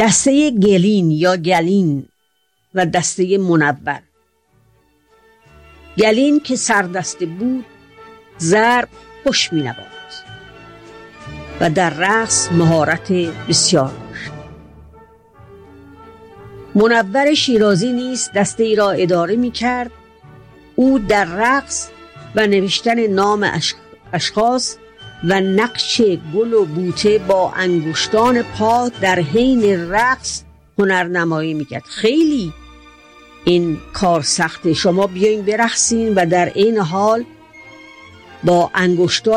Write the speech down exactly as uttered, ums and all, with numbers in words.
دسته گلین یا گلین و دسته منور. گلین که سردسته بود ضرب خوش می نواخت و در رقص مهارت بسیار داشت. منور شیرازی نیز دسته ای را اداره می کرد. او در رقص و نوشتن نام اشخاص و نقش گل و بوته با انگشتان پا در حین رقص هنرنمایی میکرد. خیلی این کار سخته. شما بیاین برقصین و در این حال با انگشتان